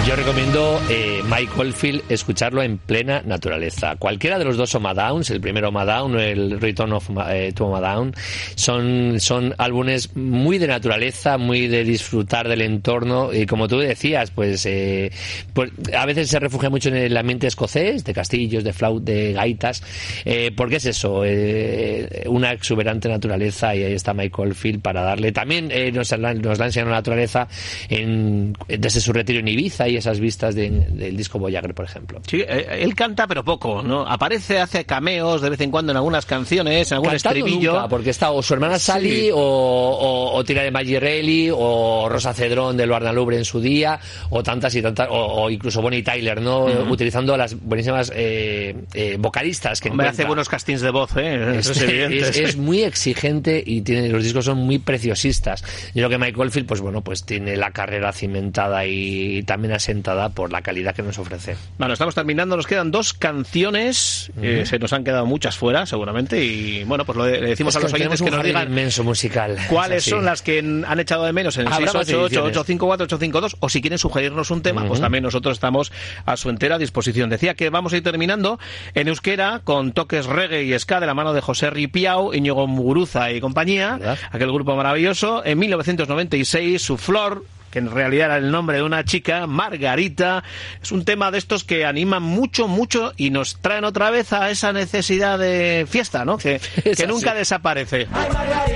Yo recomiendo Mike Oldfield escucharlo en plena naturaleza. Cualquiera de los dos Oma Downs, el primero Oma Down o el Return to Oma Down, son álbumes muy de naturaleza, muy de disfrutar del entorno, y como tú decías, pues a veces se refugia mucho en el ambiente escocés, de castillos, de flautas, de gaitas, porque es eso, una exuberante naturaleza, y ahí está Mike Oldfield para darle. También nos la enseñado la naturaleza desde su retiro en Ibiza y esas vistas del disco Voyager, por ejemplo. Sí, él canta pero poco, ¿no? Aparece, hace cameos de vez en cuando en algunas canciones, en algún Cantando estribillo. Nunca, porque está o su hermana Sally, sí, o Tira de Maggie Reilly, o Rosa Cedrón del Barna Lubre en su día, o tantas y tantas, o incluso Bonnie Tyler, ¿no? Utilizando las buenísimas vocalistas que Hombre, hace buenos castings de voz, eso es evidente. Es muy exigente y los discos son muy preciosistas. Yo creo que Mike Oldfield, pues bueno, pues tiene la carrera cimentada y también asentada por la calidad que nos ofrece. Bueno, estamos terminando, nos quedan 2 canciones, se nos han quedado muchas fuera seguramente, y bueno, pues le decimos a los oyentes que nos digan inmenso musical, cuáles son las que han echado de menos en el 688-854-852, o si quieren sugerirnos un tema, pues también nosotros estamos a su entera disposición. Decía que vamos a ir terminando en euskera con toques reggae y ska de la mano de José Ripiao, Íñigo Muguruza y compañía, ¿verdad? Aquel grupo maravilloso. En 1996 su Flor, que en realidad era el nombre de una chica, Margarita, es un tema de estos que animan mucho, mucho y nos traen otra vez a esa necesidad de fiesta, ¿no? Que nunca desaparece.